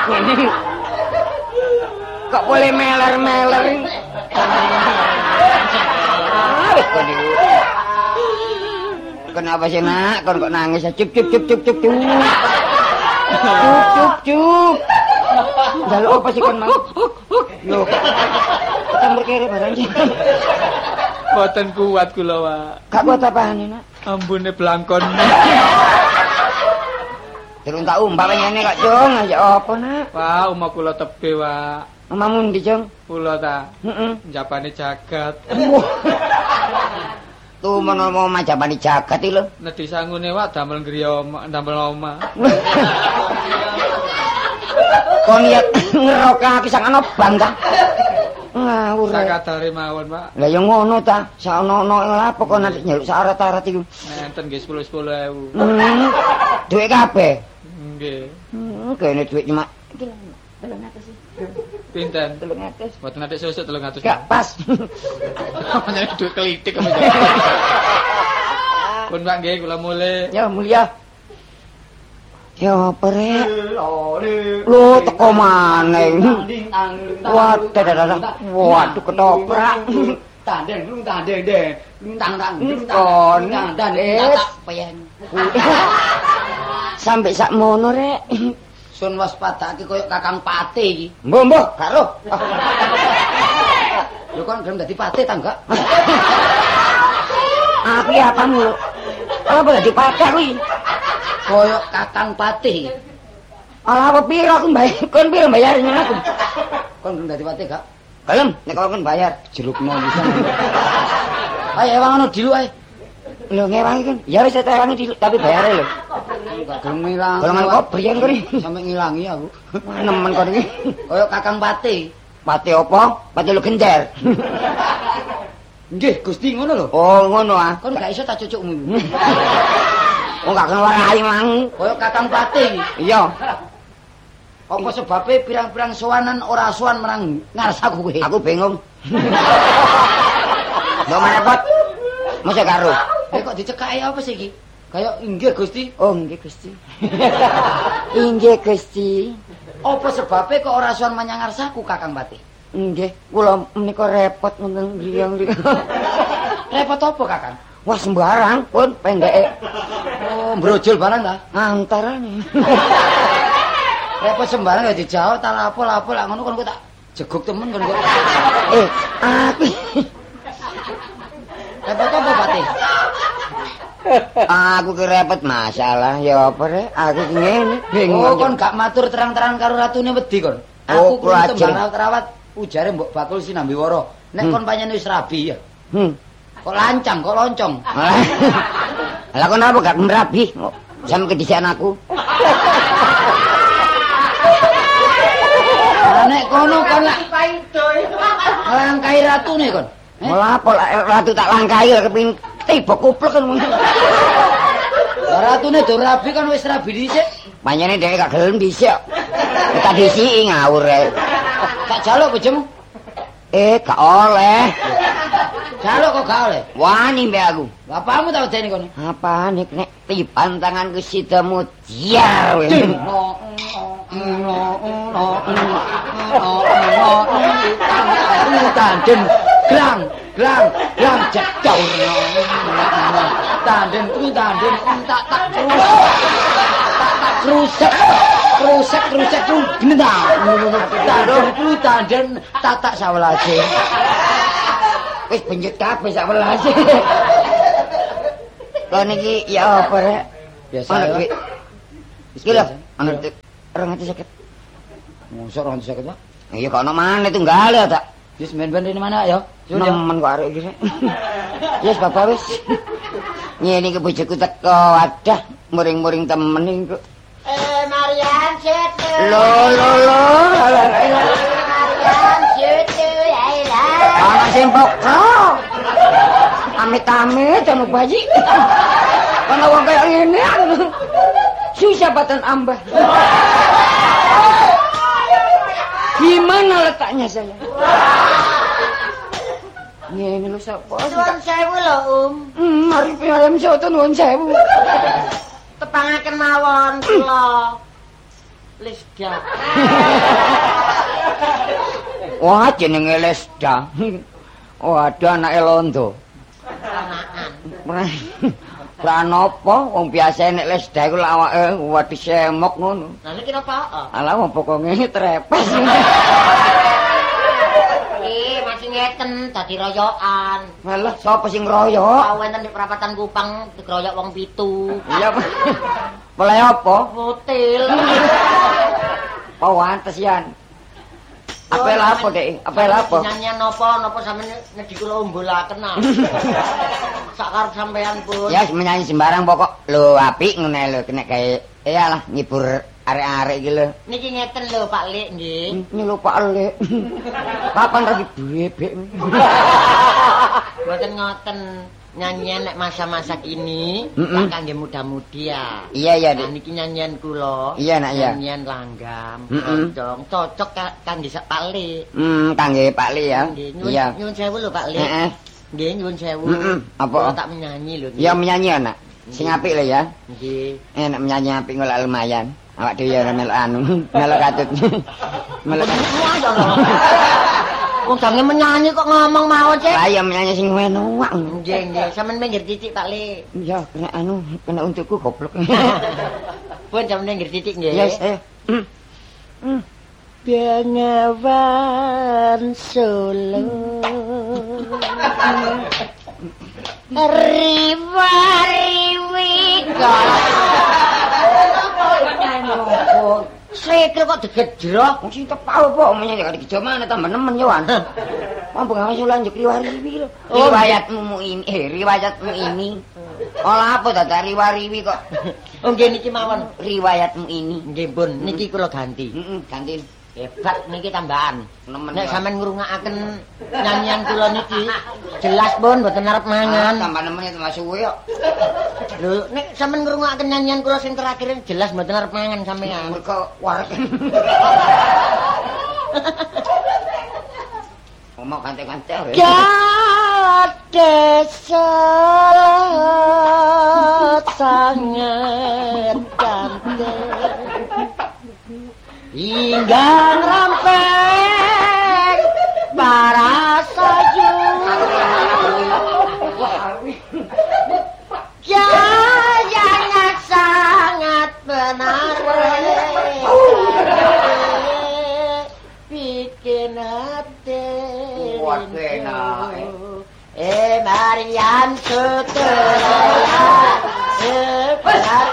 Kok boleh meler-meler. Kenapa sih nak? Kon kok nangis? Cup. Cup. Jaluk apa sih kon mau? Loh. Campur kere barang sih. Boten kuat kula, Pak. Gak kuat apaan nak? Ambune blangkon. Durung tak umbak ngene kok, Jong. Ya apa nak? Wah, omah kula tebe, Pak. Omahmu ndi, Jong? Kula ta. Heeh. Njapane jagat. Tuh menawa omah jabane jagat iki lho. Nedhi sangune Pak damel griya damel omah. Kon ya ngerokake sangono bang ta. Ngawur. Sakadare mawon, Pak. Lah ya ngono ta. Saono-ono lapo kok nanti nyaluk syarat-syarat iku. Enten nggih 10.000. Duit kabeh. Nggih. Kene duit cuma 300 sih. Pinten? 300. Boten atik susuk 300. Gak pas. Nyari duit kelitik kok. Pun Pak nggih kula mulih. Ya mulia. Ya apa rek? Lu teko maneh. Waduh ketoprak. Tandeng deh. Kon Payan. Sampai sak mono rek. Sun waspadake koyo Kakang Pate iki. Mbah, karo. Lho kon gelem dadi pate ta enggak? Aku ya apamu? Apa dadi pate kuwi? Koyo Kakang Pate. Ala apa piro aku bayar? Kon piro bayarnya aku? Kon gelem dadi pate gak? Gelem, nek kon bayar. Jerukno pisan. Ayo wangono dilu ae. Lho ngewangi kan. Ya wis terangi dulu tapi bayare lho. Gak gelem ngilang. Golongan kobrian kok iki. Sampe ngilangi aku. Nemen kon iki. Koyo Kakang Pate. Pate apa? Pate lu genjer. Nggih, Gusti ngono lho. Oh, ngono ah. Kon gak iso tak cucukmu. Oh, gak kenal warai mang. Koyo Kakang Pate iki. Iya. Apa sebabnya pirang-pirang sowanan ora sowan marang ngarsaku kowe? Aku bingung. Lho mana pot? Mosok karo. Kok dicekake apa sih iki? Kayak inggih Gusti. Oh, nggih Gusti. Inggih Gusti. Apa sebabnya kok ora sowan menyang ngarsaku Kakang Pate? Nggih, kula menika repot ngoten griyang-griyang. Repot apa Kakang? Wah sembarang pun pendeke. Oh, brojol barang ta? Antarane. Repot sembarang ya dijawab tak lapo-lapo lak ngono kon kok tak jeguk temen kon kok. Aku Repot apa Pate? Aku ki repot masalah ya apa rek? Aku ki ngene bingung. Oh, kon gak matur terang-terangan karo ratune wedi kon. Oh, Aku kudu ajeng. tembang rawat ujare Mbok Bakul Sinambiwara. Nek kon pancen wis rabi ya. Kok lancang, kok loncong. Lah kon apa gak merabi? Sampe kedisian aku. Nek kono kon lak langkai ratune kon. Malah apa ratu tak langkai kepengin tiba kuplek kan ngono. Ratune do rabi kan wis rabi dhisik. Panjene dhek gak gelem dhisik. Kita disiki ngawur rek. Tak jaluk bojomu. Gak oleh. Jaluk kok gak oleh. Wani mbek aku. Bapakmu tak wedeni kono. Apa nek tiban tanganku sitamu diar. Tanden glang jecau. Tanden tak krusek ku gendang. Tanden tak sawelase. Wis benjut kabeh sak welase. Kon iki ya apa rek? Biasa. Iki lho, ana 250. Mosok 250, Pak. Iya kok ana maneh tunggal ya tak. Wis men-men rene mana ya? Nemen kok arek iki rek. Yes bapak wis. Ngene iki bojoku teko, wadah muring-muring temen iki. Marian situ. Lo. Marian situ ya. Ana sempok. Amit-amit anu bayi. Ana wong kaya ngene. Susah batan ambah. Gimana letaknya saya? Ngene lho sapa? Nuwun sewu lho, Mari piyam soto nuwun sewu. Tepangaken mawon kula. Lesda. Wah, jenenge Lesda. Waduh, anake londo. Lah napa wong biasa nek Lesda iku awake wadhi semok ngono. Lah niki napa? Alah wong pokoke trepes. Masih ngeten dadi royokan. Malah sapa sing ngroyok? Tau enten di perapatan Kupang dikeroyok wong 7. Iya. Mulai apa? Motil. Oh, wantes yan. Apel apa, Dek? Apel apa? Nyanyian napa sampeyan ngedi kula umbulaken ah. Sak karep sampean pun. Ya, menyanyi sembarang pokok. Lho, apik ngene lho, kena kae iyalah ngibur arek-arek iki lho. Niki ngeten lho Pak Lik nggih. Ini lho Pak Lek. Kapan lagi bebek? Mboten ngoten. Nyanyian nek masa-masa kini tak kangge muda-mudi ya. Iya, Nah, Dik. niki nyanyian kula. Iya, Nak, ya. Nyanyian langgam, Mm-mm. dong cocok kangge sak Pak Lik. Kangge Pak Lek ya. Nggih, Iya. nyuwun sewu lho Pak Lik. Heeh. Nggih, nyuwun sewu. Apa? Kula tak menyanyi lho. Ya menyanyi anak. Sing apik lho ya. Nggih. Enak menyanyi apik ngolah lumayan. Awak dhewe ora melok anu, melok katut. Melok katut. Wong jange menyanyi kok ngomong mawon, Cek. Lah ya menyanyi sing enak. Nggih, sampean minggir titik Pak Lik. Ya kena anu, kena untukku goblok. Pun sampean minggir titik nggih. Yes, Bengawan Solo. Riwa-riwi Sekir kok digedrok. Wong sing tepau apa menyanyi kok digejo mana tambah nemen yo an. Mampu gawe lanjut riwariwi lho. Riwayatmu ini, riwayatmu ini. Olah apa dadak riwariwi kok. Oh nggih niki mawon. Riwayatmu ini. Nggih pun, niki kula ganti. Ganti. Hebat niki tambahan. Nemen. Nek sampean ngrungakaken nyanyian kula niki jelas pun mboten arep mangan. Tambah nemen itu suwe kok. Lho, nek sampean ngrungakaken nyanyian kula sing terakhir jelas mboten arep mangan sampean. Mergo warek. Ngomong kante-kante ya. Desa sangat cantik hingga rampeng para sayu jayanya sangat benar bikin hati Marian setelah benar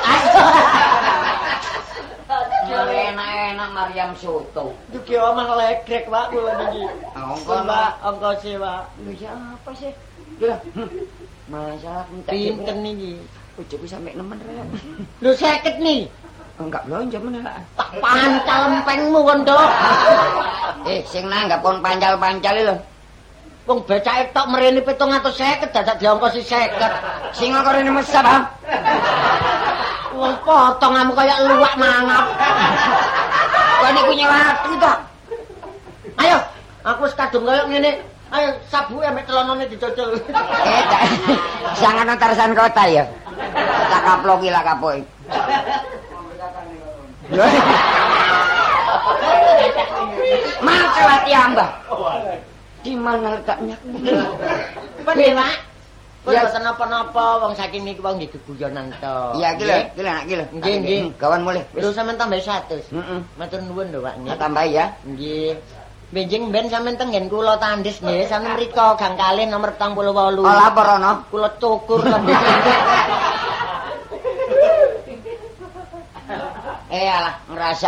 enak-enak Maryam soto. Duki omah legrek Pak kula niki. Ongkos Pak, ongkos Pak. Lho siapa sih? Lah. Masalah minta Pinten niki. Ojo sampe nemen rek. Lho 50 nih. Enggak belanja meneh. Tak pancal empengmu kon, Dok. Sing nanggap kon pancal-pancal lho. Wong becake tok mrene 750 dadak diongkosi 50. Sing kok rene mesap, ha? Wong potonganmu kaya luwak mangap. Kok niku nyewati to? Ayo, aku wis kadung kaya ngene. Ayo sabuke ambek celonone dicocol. Sangat Tarzan kota ya. Tak kaploki lah kapoki. Macawati ambah. Di mana letaknya? Bener, Pak. Ya boten napa-napa wong saking niki wong nggih geguyonan to. Iya, iki lho, nak iki lho. Nggih, nggih. Kawan mulih. Lho sampean tambah 100. Heeh. Matur nuwun lho, Pak. Tambah ya. Nggih. Benjing ben sampean tenggen kula tandis nggih, sampean mriko gang kalih nomor 28. Oh, lapor ana. Kula cukur lembut. Alah, ngerasa